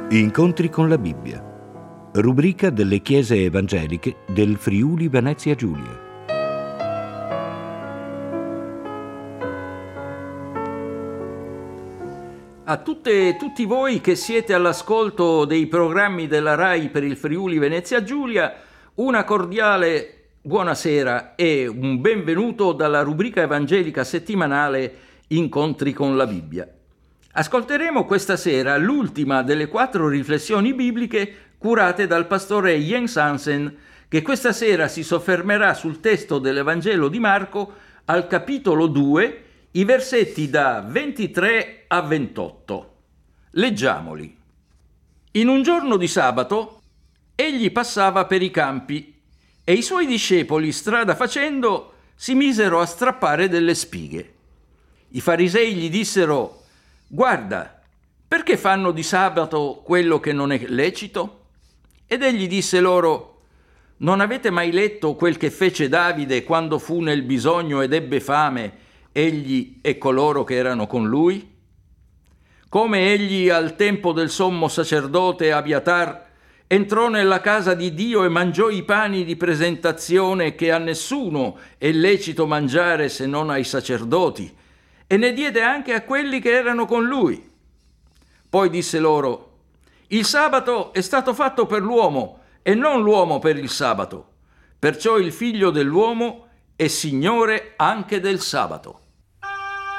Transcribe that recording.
Incontri con la Bibbia, rubrica delle chiese evangeliche del Friuli Venezia Giulia. A tutte e tutti voi che siete all'ascolto dei programmi della RAI per il Friuli Venezia Giulia, una cordiale buonasera e un benvenuto dalla rubrica evangelica settimanale Incontri con la Bibbia. Ascolteremo questa sera l'ultima delle 4 riflessioni bibliche curate dal pastore Jens Hansen, che questa sera si soffermerà sul testo dell'Evangelo di Marco al capitolo 2, i versetti da 23 a 28. Leggiamoli. In un giorno di sabato, egli passava per i campi e i suoi discepoli, strada facendo, si misero a strappare delle spighe. I farisei gli dissero: «Guarda, perché fanno di sabato quello che non è lecito?» Ed egli disse loro: «Non avete mai letto quel che fece Davide quando fu nel bisogno ed ebbe fame, egli e coloro che erano con lui? Come egli al tempo del sommo sacerdote Abiatar entrò nella casa di Dio e mangiò i pani di presentazione che a nessuno è lecito mangiare se non ai sacerdoti, e ne diede anche a quelli che erano con lui. Poi disse loro: il sabato è stato fatto per l'uomo e non l'uomo per il sabato. Perciò il figlio dell'uomo è Signore anche del sabato».